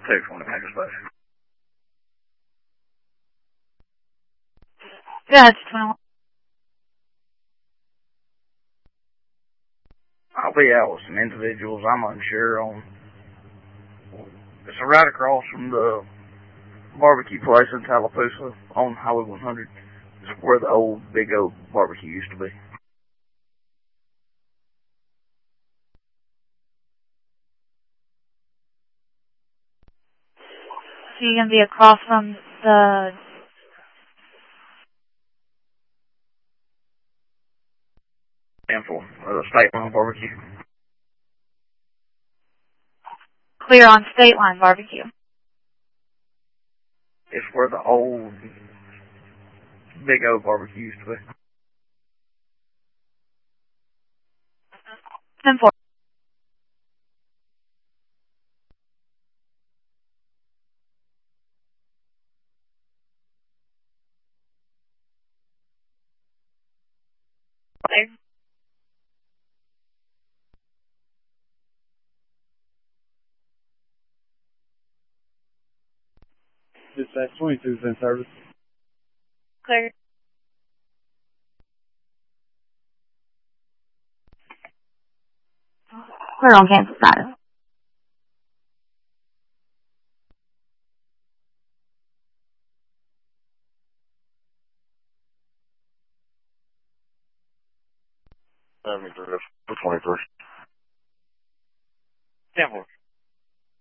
when it makes space. Yeah, it's 21. I'll be out with some individuals I'm unsure on. It's right across from the barbecue place in Tallapoosa on Highway 100. It's where the old Big O barbecue used to be. So you're going to be across from the... The State Line Barbecue. Clear on State Line Barbecue. It's where the old Big O barbecue used to be. 10-4. Dispatch 22 is in service. Clear. Clear on cancel status. For 23. 10-4.